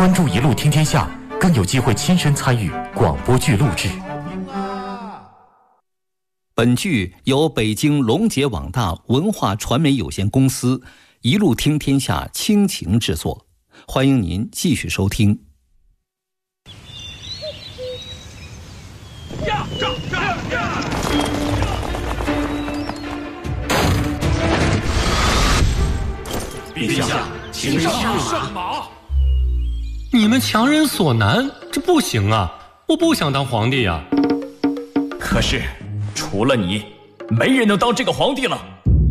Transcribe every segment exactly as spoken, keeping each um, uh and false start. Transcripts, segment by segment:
关注一路听天下，更有机会亲身参与广播剧录制。 本剧由北京龙杰网大文化传媒有限公司一路听天下倾情制作，欢迎您继续收听。 呀呀呀呀！陛下，请上马。 你们强人所难，这不行啊！我不想当皇帝啊。 可是，除了你，没人能当这个皇帝了。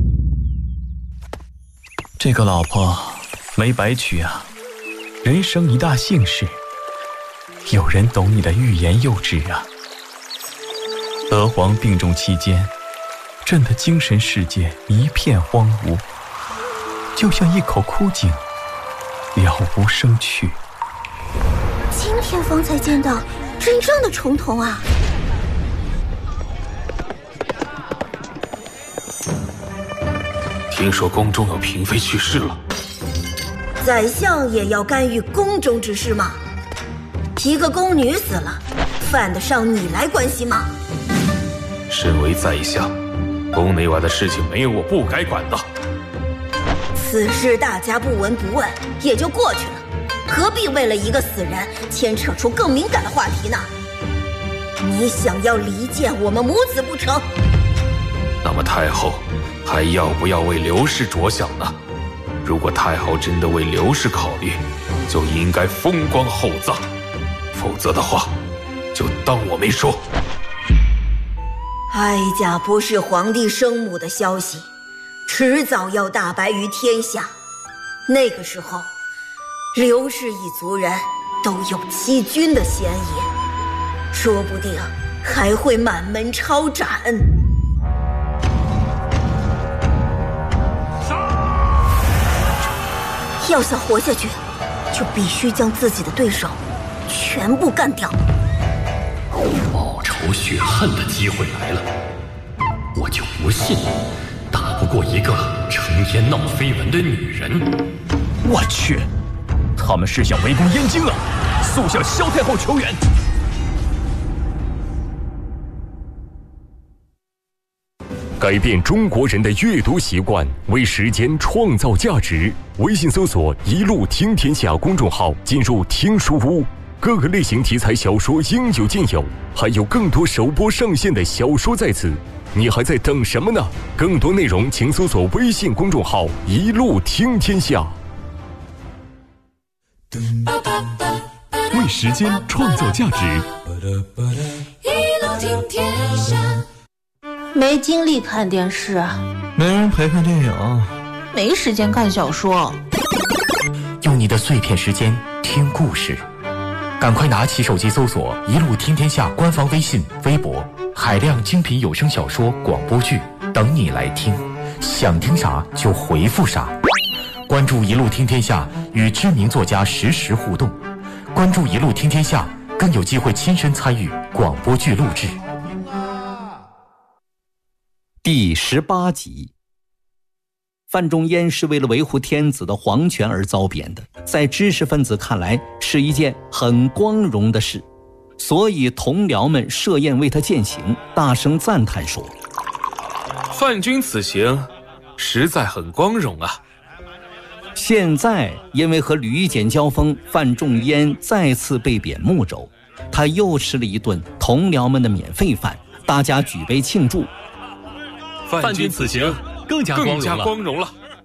这个老婆没白娶啊，人生一大幸事，有人懂你的欲言又止啊。娥皇病重期间，朕的精神世界一片荒芜，就像一口枯井，了无生趣。 今天方才见到真正的重瞳啊！ 听说宫中有嫔妃去世了， 宰相也要干预宫中之事吗？一个宫女死了，犯得上你来关心吗？ 身为宰相，宫内外的事情没有我不该管的。 此事大家不闻不问也就过去了，何必为了一个死人牵扯出更敏感的话题呢？你想要离间我们母子不成？ 那么太后还要不要为刘氏着想呢？如果太后真的为刘氏考虑，就应该风光厚葬，否则的话，就当我没说。 哀家不是皇帝生母的消息，迟早要大白于天下。那个时候，刘氏一族人都有欺君的嫌疑，说不定还会满门抄斩。要想活下去，就必须将自己的对手全部干掉。 报仇雪恨的机会来了，我就不信打不过一个成天闹绯闻的女人。 我去，他们是想围攻燕京啊！速向萧太后求援。 改变中国人的阅读习惯，为时间创造价值。微信搜索“一路听天下”公众号，进入听书屋，各个类型题材小说应有尽有，还有更多首播上线的小说在此。你还在等什么呢？更多内容请搜索微信公众号“一路听天下”。为时间创造价值， 一路听天下。 没精力看电视， 没人陪看电影， 没时间看小说。 用你的碎片时间听故事，赶快拿起手机搜索一路听天下官方微信微博，海量精品有声小说广播剧等你来听，想听啥就回复啥。关注一路听天下，与知名作家实时互动，关注一路听天下，更有机会亲身参与广播剧录制。 第十八集，范仲淹是为了维护天子的皇权而遭贬的，在知识分子看来是一件很光荣的事，所以同僚们设宴为他饯行，大声赞叹说： 范君此行实在很光荣啊。 现在因为和吕夷简交锋，范仲淹再次被贬睦州，他又吃了一顿同僚们的免费饭，大家举杯庆祝。 范君此行更加光荣了， 更加光荣了。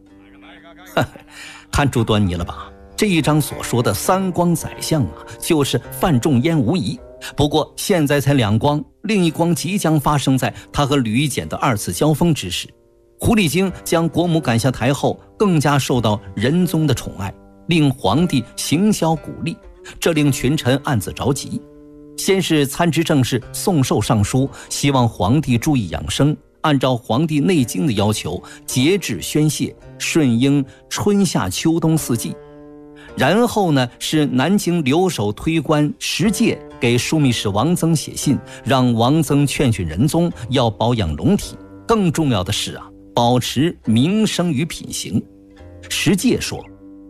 看出端倪了吧？这一章所说的三光宰相啊，就是范仲淹无疑。不过现在才两光，另一光即将发生在他和吕夷简的二次交锋之时。狐狸精将国母赶下台后，更加受到仁宗的宠爱，令皇帝行销鼓励，这令群臣暗自着急。先是参知政事宋寿上书，希望皇帝注意养生，按照皇帝内经的要求节制宣泄，顺应春夏秋冬四季。然后呢，是南京留守推官石介给枢密使王增写信，让王增劝训仁宗要保养龙体，更重要的是啊，保持名声与品行。石介说：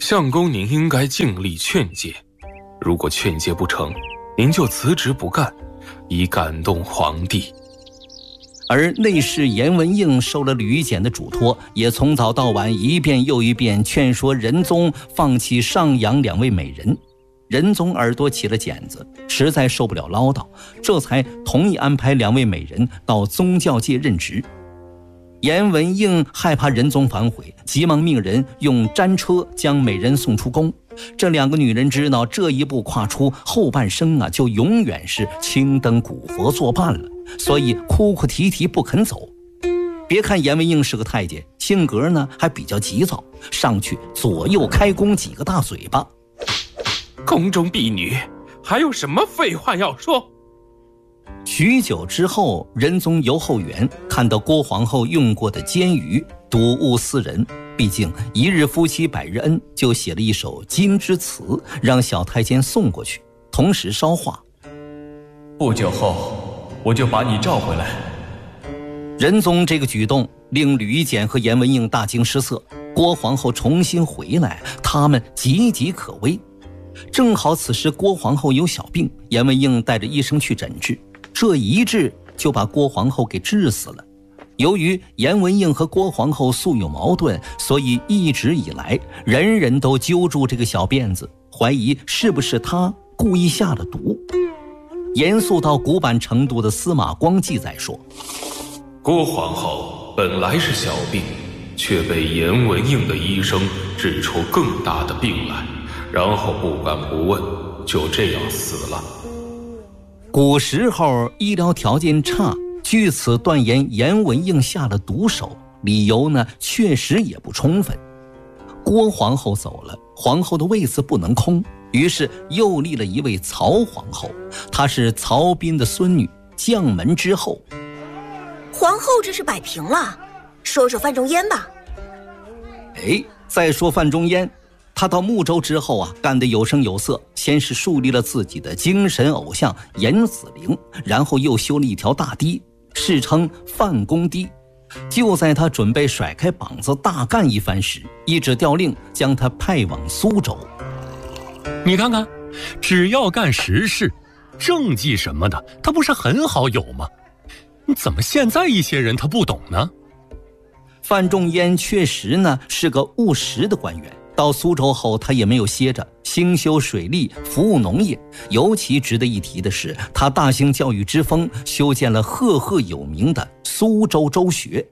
相公您应该尽力劝诫，如果劝诫不成，您就辞职不干，以感动皇帝。 而内侍严文应受了吕夷简的嘱托，也从早到晚一遍又一遍劝说仁宗放弃上阳两位美人。仁宗耳朵起了茧子，实在受不了唠叨，这才同意安排两位美人到宗教界任职。严文应害怕仁宗反悔，急忙命人用毡车将美人送出宫。这两个女人知道这一步跨出，后半生啊就永远是青灯古佛作伴了，所以哭哭啼啼不肯走。别看严文应是个太监，性格呢还比较急躁，上去左右开弓几个大嘴巴。 宫中婢女，还有什么废话要说？ 许久之后，仁宗游后园，看到郭皇后用过的煎鱼，睹物思人，毕竟一日夫妻百日恩，就写了一首金之词，让小太监送过去，同时捎话。 不久后，我就把你召回来。 仁宗这个举动令吕夷简和严文应大惊失色。郭皇后重新回来，他们岌岌可危。正好此时郭皇后有小病，严文应带着医生去诊治，这一治就把郭皇后给治死了。由于严文应和郭皇后素有矛盾，所以一直以来人人都揪住这个小辫子，怀疑是不是他故意下了毒。严肃到古板程度的司马光记载说， 郭皇后本来是小病，却被严文应的医生治出更大的病来，然后不管不问，就这样死了。 古时候医疗条件差，据此断言严文应下了毒手，理由呢确实也不充分。郭皇后走了，皇后的位子不能空，于是又立了一位曹皇后，她是曹彬的孙女，将门之后。 皇后这是摆平了，说说范仲淹吧。 哎，再说范仲淹，他到睦州之后啊，干得有声有色，先是树立了自己的精神偶像严子陵，然后又修了一条大堤，世称范公堤。就在他准备甩开膀子大干一番时，一纸调令将他派往苏州。 你看看，只要干实事，政绩什么的，他不是很好有吗？怎么现在一些人他不懂呢？ 范仲淹确实呢是个务实的官员，到苏州后他也没有歇着，兴修水利，服务农业。尤其值得一提的是，他大兴教育之风，修建了赫赫有名的苏州州学。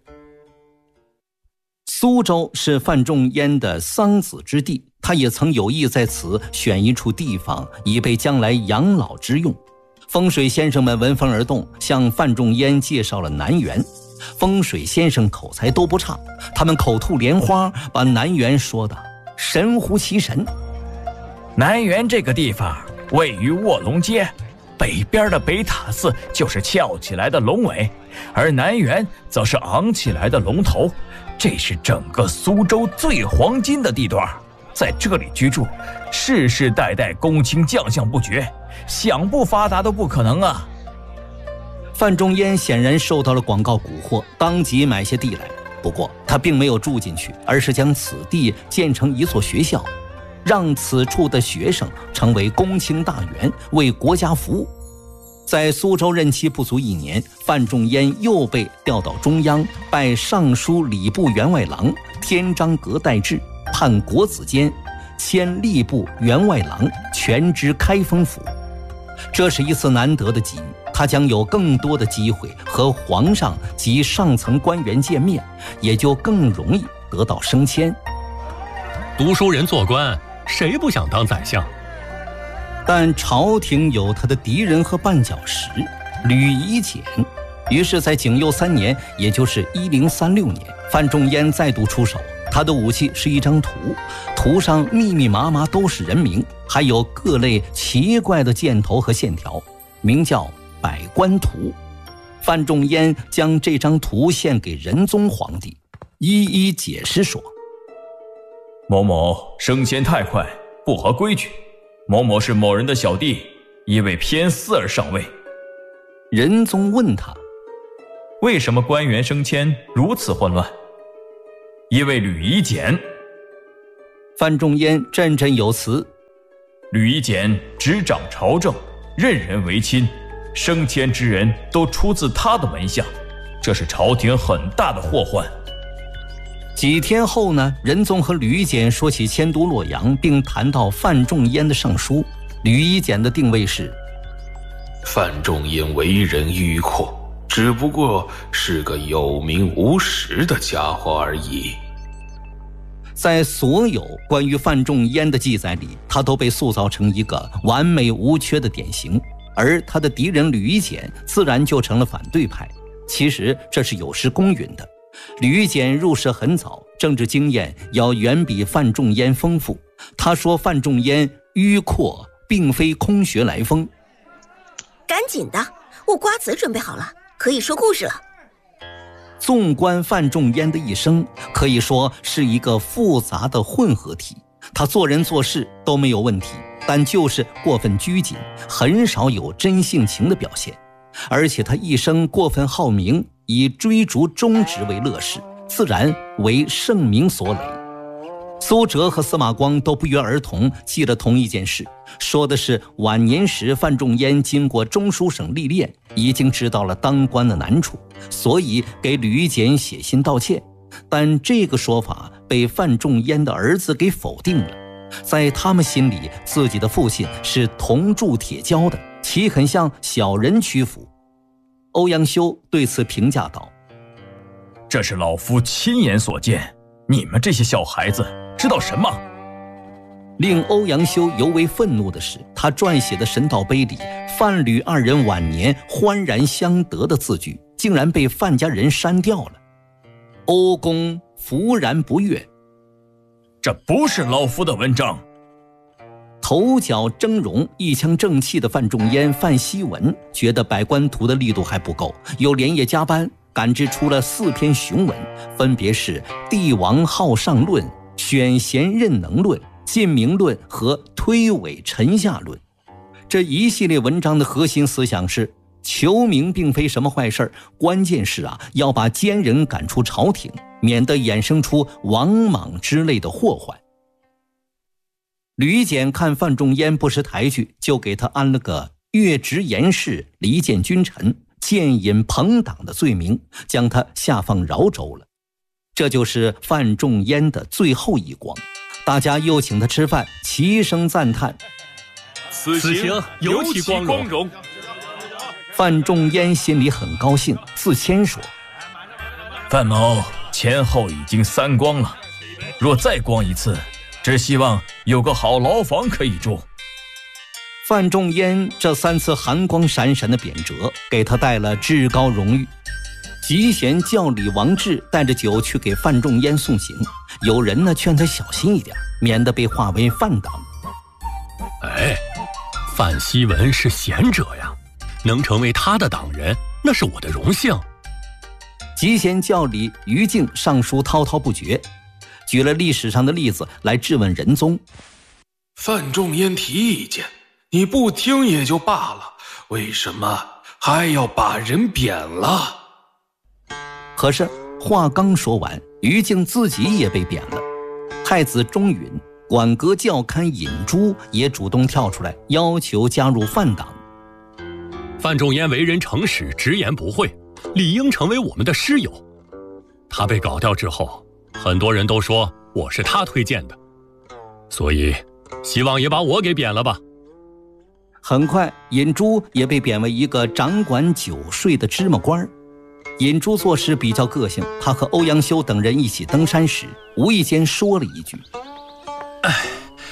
苏州是范仲淹的桑梓之地，他也曾有意在此选一处地方，以备将来养老之用。风水先生们闻风而动，向范仲淹介绍了南园。风水先生口才都不差，他们口吐莲花，把南园说的神乎其神。 南园这个地方位于卧龙街，北边的北塔寺就是翘起来的龙尾，而南园则是昂起来的龙头，这是整个苏州最黄金的地段，在这里居住，世世代代公卿将相不绝，想不发达都不可能啊。 范仲淹显然受到了广告蛊惑，当即买下地来。不过他并没有住进去，而是将此地建成一所学校，让此处的学生成为公卿大员，为国家服务。在苏州任期不足一年，范仲淹又被调到中央，拜尚书礼部员外郎，天章阁待制，判国子监，迁吏部员外郎，全知开封府。这是一次难得的机遇，他将有更多的机会和皇上及上层官员见面，也就更容易得到升迁。 读书人做官，谁不想当宰相？ 但朝廷有他的敌人和绊脚石，吕夷简。于是在景佑三年，也就是一零三六年，范仲淹再度出手。他的武器是一张图，图上密密麻麻都是人名，还有各类奇怪的箭头和线条，名叫百官图。范仲淹将这张图献给仁宗皇帝，一一解释说： 某某升迁太快，不合规矩，某某是某人的小弟，因为偏私而上位。 仁宗问他， 为什么官员升迁如此混乱？因为吕夷简。 范仲淹振振有词： 吕夷简执掌朝政，任人唯亲，升迁之人都出自他的门下，这是朝廷很大的祸患。 几天后呢，仁宗和吕夷简说起迁都洛阳，并谈到范仲淹的上书。吕夷简的定位是： 范仲淹为人迂阔，只不过是个有名无实的家伙而已。 在所有关于范仲淹的记载里，他都被塑造成一个完美无缺的典型，而他的敌人吕夷简自然就成了反对派。其实这是有失公允的。吕夷简入仕很早，政治经验要远比范仲淹丰富。他说范仲淹迂阔并非空穴来风。 赶紧的，我瓜子准备好了，可以说故事了。 纵观范仲淹的一生，可以说是一个复杂的混合体。他做人做事都没有问题，但就是过分拘谨，很少有真性情的表现。而且他一生过分好名，以追逐忠直为乐事，自然为盛名所累。苏辙和司马光都不约而同记了同一件事，说的是晚年时范仲淹经过中书省历练，已经知道了当官的难处，所以给吕夷简写信道歉。但这个说法被范仲淹的儿子给否定了，在他们心里，自己的父亲是铜铸铁胶的，岂肯向小人屈服？欧阳修对此评价道： 这是老夫亲眼所见，你们这些小孩子知道什么？ 令欧阳修尤为愤怒的是，他撰写的神道碑里范吕二人晚年欢然相得的字句竟然被范家人删掉了。欧公弗然不悦， 这不是老夫的文章。 头角峥嵘一腔正气的范仲淹、范希文觉得百官图的力度还不够，又连夜加班赶制出了四篇雄文，分别是《帝王好上论》、《选贤任能论》、《晋明论》和《推诿臣下论》。这一系列文章的核心思想是，求名并非什么坏事，关键是啊，要把奸人赶出朝廷，免得衍生出王莽之类的祸患。吕夷简看范仲淹不识抬举，就给他安了个越职言事、离间君臣、奸淫朋党的罪名，将他下放饶州了。这就是范仲淹的最后一光。大家又请他吃饭，齐声赞叹： 此行尤其光荣。 范仲淹心里很高兴，自谦说： 范某前后已经三光了，若再光一次，只希望有个好牢房可以住。 范仲淹这三次寒光闪闪的贬谪，给他带了至高荣誉。集贤教理王志带着酒去给范仲淹送行，有人呢劝他小心一点，免得被划为范党。 哎，范希文是贤者呀，能成为他的党人，那是我的荣幸。 集贤教理于禁上书滔滔不绝，举了历史上的例子来质问仁宗。 范仲淹提意见，你不听也就罢了，为什么还要把人贬了？ 可是话刚说完，于禁自己也被贬了。太子钟允、管阁校勘尹洙也主动跳出来，要求加入范党。 范仲淹为人诚实，直言不讳，理应成为我们的师友。他被搞掉之后，很多人都说我是他推荐的，所以希望也把我给贬了吧。 很快，尹洙也被贬为一个掌管酒税的芝麻官。尹洙做事比较个性，他和欧阳修等人一起登山时，无意间说了一句： 哎，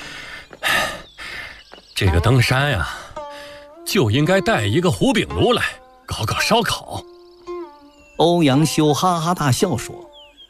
这个登山呀、啊，就应该带一个胡饼炉来搞搞烧烤。 欧阳修哈哈大笑说：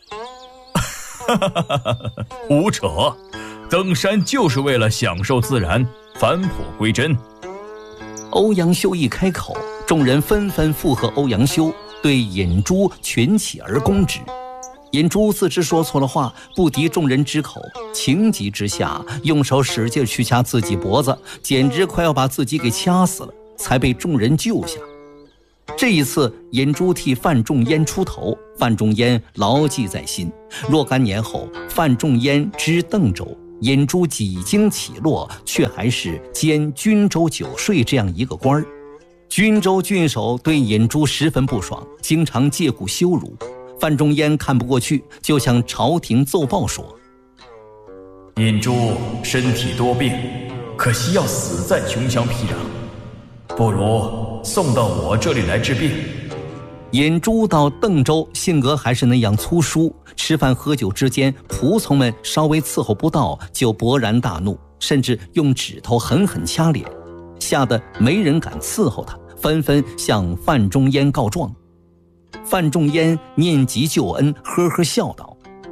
胡扯，登山就是为了享受自然，返璞归真。 欧阳修一开口，众人纷纷附和欧阳修，对尹洙群起而攻之。尹洙自知说错了话，不敌众人之口，情急之下用手使劲去掐自己脖子，简直快要把自己给掐死了，才被众人救下。这一次尹洙替范仲淹出头，范仲淹牢记在心。若干年后，范仲淹知邓州， 尹洙几经起落，却还是兼均州酒税这样一个官儿。均州郡守对尹洙十分不爽，经常借故羞辱。范仲淹看不过去，就向朝廷奏报说： 尹洙身体多病，可惜要死在穷乡僻壤，不如送到我这里来治病。 尹洙到邓州，性格还是那样粗疏，吃饭喝酒之间，仆从们稍微伺候不到就勃然大怒，甚至用指头狠狠掐脸，吓得没人敢伺候他，纷纷向范仲淹告状。范仲淹念及旧恩，呵呵笑道：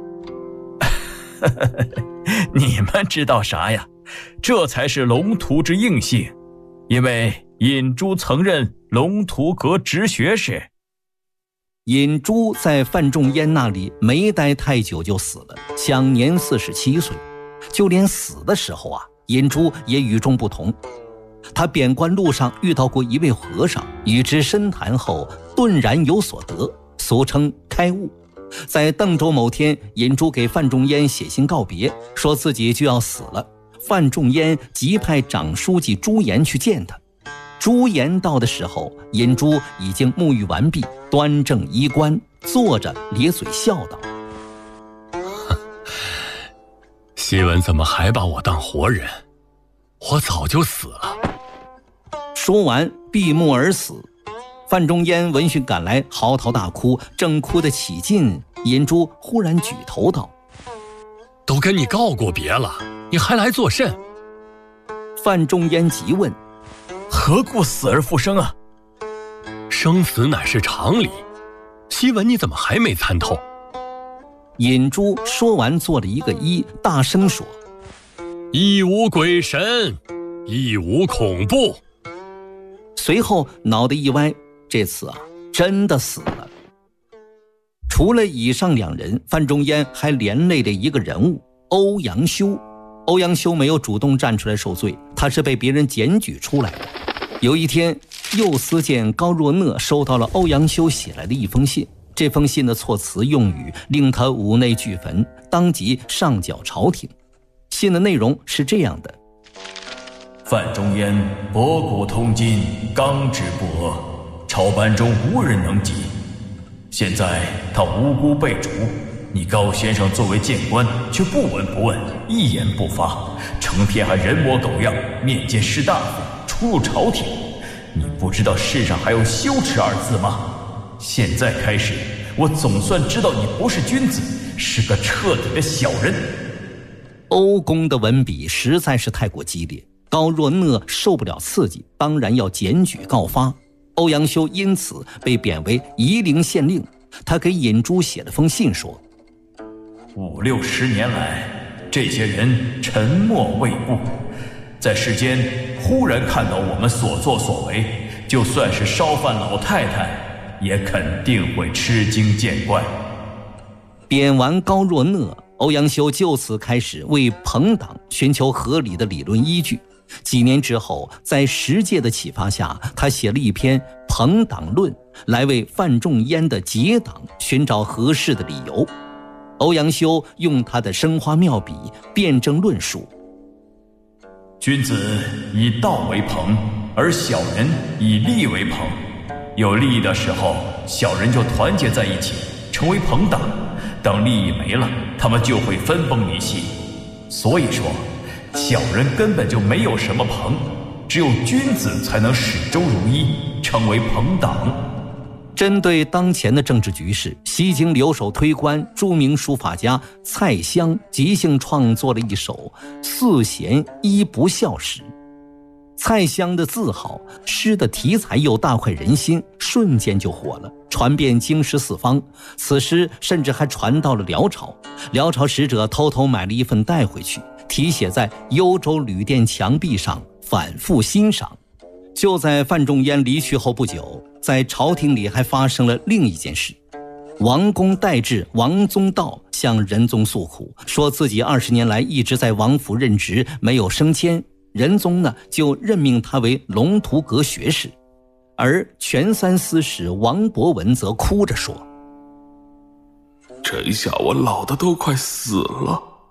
你们知道啥呀？这才是龙图之硬性，因为尹洙曾任龙图阁直学士。 尹洙在范仲淹那里没待太久就死了，享年四十七岁。就连死的时候啊，尹洙也与众不同。他贬官路上遇到过一位和尚，与之深谈后顿然有所得，俗称开悟。在邓州某天，尹洙给范仲淹写信告别，说自己就要死了。范仲淹急派长书记朱颜去见他。朱颜到的时候，尹洙已经沐浴完毕，端正衣冠，坐着咧嘴笑道： 西文怎么还把我当活人？我早就死了。 说完闭目而死。范仲淹闻讯赶来，嚎啕大哭，正哭得起劲，尹洙忽然举头道： 都跟你告过别了，你还来作甚？ 范仲淹急问： 何故死而复生啊？ 生死乃是常理，西文你怎么还没参透？ 尹洙说完做了一个揖，大声说： 亦无鬼神，亦无恐怖。 随后脑袋一歪，这次啊真的死了。除了以上两人，范仲淹还连累了一个人物欧阳修。欧阳修没有主动站出来受罪，他是被别人检举出来的。有一天，右司谏高若讷收到了欧阳修写来的一封信，这封信的措辞用语令他五内俱焚，当即上缴朝廷。信的内容是这样的： 范仲淹博古通今，刚直不阿，朝班中无人能及。现在他无辜被逐，你高先生作为谏官，却不闻不问，一言不发，成天还人模狗样，面见士大夫，出入朝廷。你不知道世上还有羞耻二字吗？现在开始，我总算知道你不是君子，是个彻底的小人。 欧公的文笔实在是太过激烈，高若讷受不了刺激，当然要检举告发。欧阳修因此被贬为夷陵县令。他给尹洙写了封信说： 五六十年来，这些人沉默未步，在世间忽然看到我们所作所为，就算是烧饭老太太也肯定会吃惊见怪。 贬完高若讷，欧阳修就此开始为朋党寻求合理的理论依据。几年之后，在十诫的启发下，他写了一篇《朋党论》，来为范仲淹的结党寻找合适的理由。欧阳修用他的生花妙笔辩证论述： 君子以道为朋，而小人以利为朋。有利益的时候，小人就团结在一起，成为朋党；等利益没了，他们就会分崩离析。所以说，小人根本就没有什么朋，只有君子才能始终如一，成为朋党。 针对当前的政治局势，西京留守推官、著名书法家蔡襄即兴创作了一首《四贤一不孝诗》。蔡襄的字好，诗的题材又大快人心，瞬间就火了，传遍京师四方。此诗甚至还传到了辽朝，辽朝使者偷偷买了一份带回去，题写在幽州旅店墙壁上，反复欣赏。就在范仲淹离去后不久，在朝廷里还发生了另一件事。王公代志王宗道向仁宗诉苦，说自己二十年来一直在王府任职，没有升迁。仁宗呢，就任命他为龙图阁学士。而全三司使王伯文则哭着说： 这下我老的都快死了，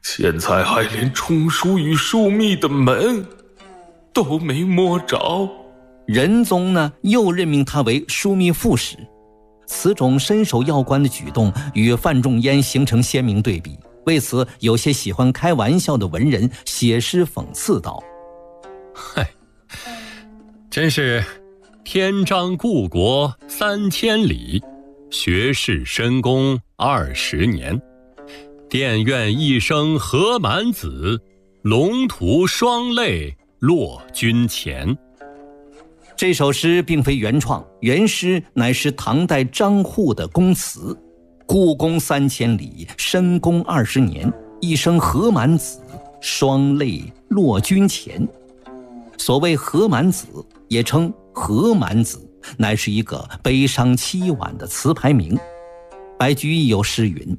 现在还连充书与枢密的门都没摸着。 仁宗呢，又任命他为枢密副使。此种身守要官的举动与范仲淹形成鲜明对比，为此有些喜欢开玩笑的文人写诗讽刺道： 嗨，真是天章故国三千里，学士深宫二十年，殿院一生何满子，龙图双泪落君前。 这首诗并非原创，原诗乃是唐代张祜的宫词：故宫三千里，深宫二十年，一生何满子，双泪落君前。所谓何满子，也称何满子，乃是一个悲伤凄婉的词牌名。白居易有诗云：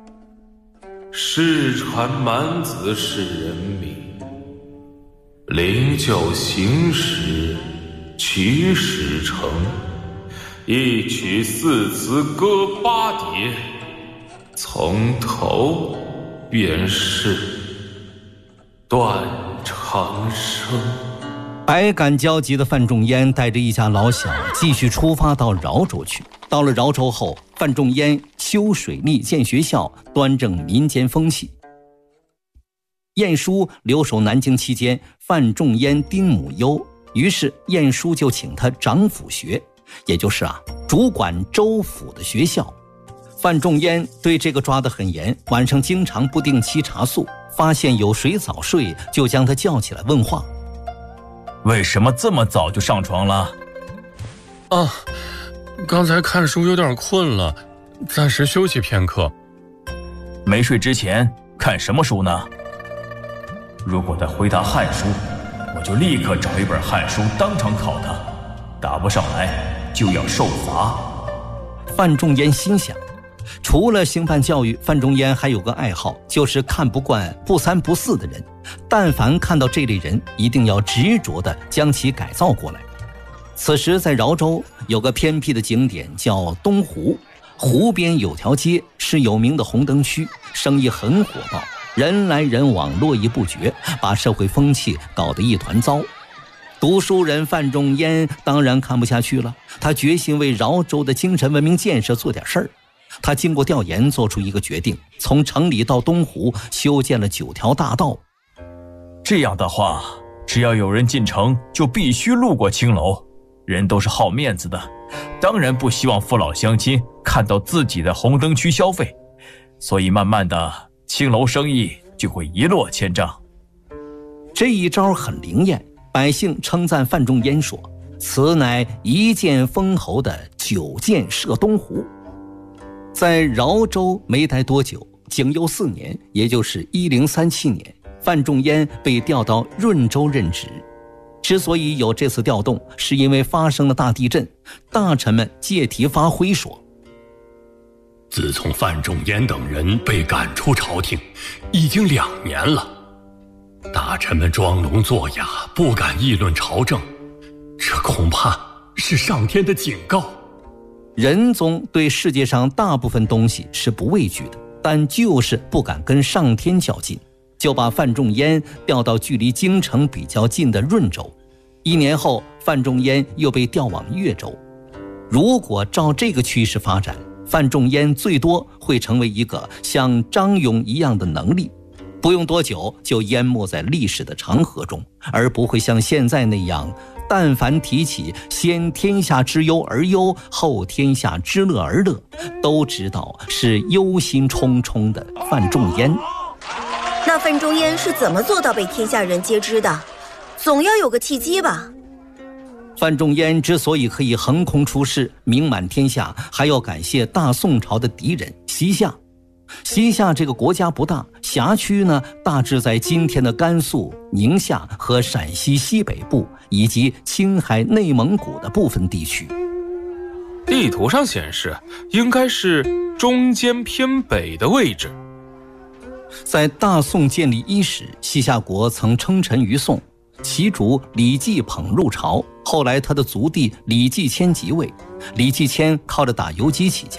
世传满子是人名，灵柩行时曲始成，一曲四词歌八叠，从头便是断肠声。 百感交集的范仲淹带着一家老小继续出发到饶州去。到了饶州后，范仲淹修水利建学校，端正民间风气。晏殊留守南京期间，范仲淹丁母忧，于是晏殊就请他掌府学，也就是啊主管州府的学校。范仲淹对这个抓得很严，晚上经常不定期查宿，发现有谁早睡，就将他叫起来问话。 为什么这么早就上床了？ 啊，刚才看书有点困了，暂时休息片刻。 没睡之前看什么书呢？如果他回答《汉书》，我就立刻找一本《汉书》当场考他，答不上来就要受罚。 范仲淹心想，除了兴办教育，范仲淹还有个爱好，就是看不惯不三不四的人，但凡看到这类人，一定要执着地将其改造过来。此时在饶州有个偏僻的景点叫东湖，湖边有条街，是有名的红灯区，生意很火爆，人来人往，络绎不绝，把社会风气搞得一团糟。读书人范仲淹当然看不下去了，他决心为饶州的精神文明建设做点事儿。他经过调研做出一个决定，从城里到东湖修建了九条大道。 这样的话，只要有人进城就必须路过青楼，人都是好面子的，当然不希望父老乡亲看到自己的红灯区消费，所以慢慢的青楼生意就会一落千丈。 这一招很灵验，百姓称赞范仲淹说，此乃一箭封喉的九箭射东湖。在饶州没待多久，景佑四年，也就是一零三七年，范仲淹被调到润州任职。之所以有这次调动，是因为发生了大地震，大臣们借题发挥说， 自从范仲淹等人被赶出朝廷，已经两年了，大臣们装聋作哑，不敢议论朝政，这恐怕是上天的警告。 仁宗对世界上大部分东西是不畏惧的，但就是不敢跟上天较劲，就把范仲淹调到距离京城比较近的润州。一年后，范仲淹又被调往越州。如果照这个趋势发展，范仲淹最多会成为一个像张勇一样的能力，不用多久就淹没在历史的长河中，而不会像现在那样，但凡提起先天下之忧而忧，后天下之乐而乐，都知道是忧心忡忡的范仲淹。 那范仲淹是怎么做到被天下人皆知的？总要有个契机吧。 范仲淹之所以可以横空出世，名满天下，还要感谢大宋朝的敌人西夏。西夏这个国家不大，辖区呢大致在今天的甘肃、宁夏和陕西西北部，以及青海、内蒙古的部分地区。 地图上显示应该是中间偏北的位置。 在大宋建立伊始，西夏国曾称臣于宋，其主李继捧入朝，后来他的族弟李继迁即位。李继迁靠着打游击起家，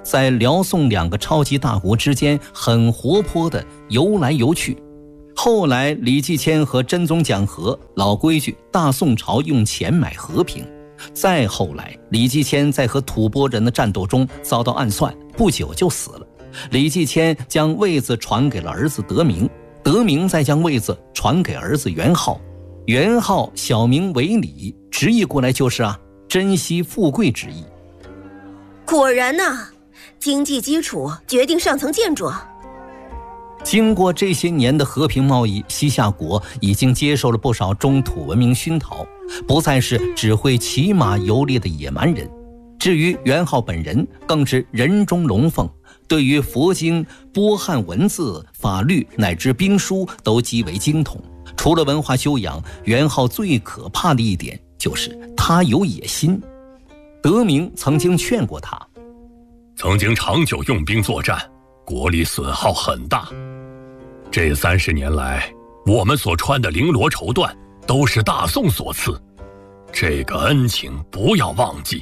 在辽宋两个超级大国之间很活泼的游来游去。后来李继迁和真宗讲和，老规矩，大宋朝用钱买和平。再后来李继迁在和吐蕃人的战斗中遭到暗算，不久就死了。李继迁将位子传给了儿子德明，德明再将位子传给儿子元昊，元昊小名为礼，直译过来就是啊，珍惜富贵之意。 果然呐、啊，经济基础决定上层建筑。 经过这些年的和平贸易，西夏国已经接受了不少中土文明熏陶，不再是只会骑马游猎的野蛮人。至于元昊本人，更是人中龙凤，对于佛经、波汉文字、法律乃至兵书都极为精通。除了文化修养，元昊最可怕的一点就是他有野心。德明曾经劝过他， 曾经长久用兵作战，国力损耗很大。这三十年来，我们所穿的绫罗绸缎都是大宋所赐，这个恩情不要忘记。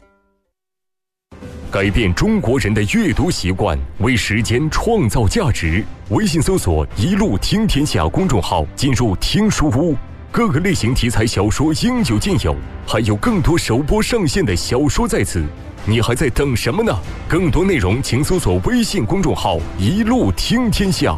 改变中国人的阅读习惯，为时间创造价值。微信搜索“一路听天下”公众号，进入听书屋，各个类型题材小说应有尽有，还有更多首播上线的小说在此，你还在等什么呢？更多内容请搜索微信公众号“一路听天下”。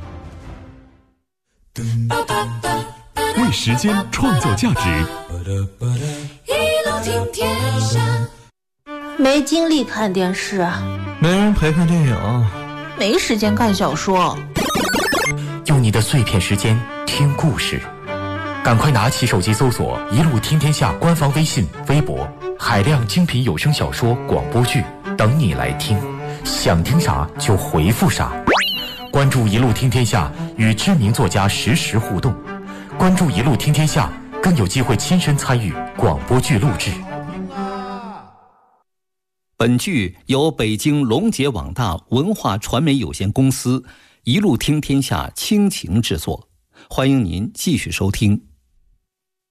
为时间创造价值， 一路听天下。 没精力看电视， 没人陪看电影， 没时间看小说， 用你的碎片时间听故事，赶快拿起手机搜索“一路听天下”官方微信、微博，海量精品有声小说、广播剧等你来听，想听啥就回复啥。关注“一路听天下”，与知名作家实时互动。关注“一路听天下”，更有机会亲身参与广播剧录制。 本剧由北京龙杰网大文化传媒有限公司“一路听天下”倾情制作，欢迎您继续收听。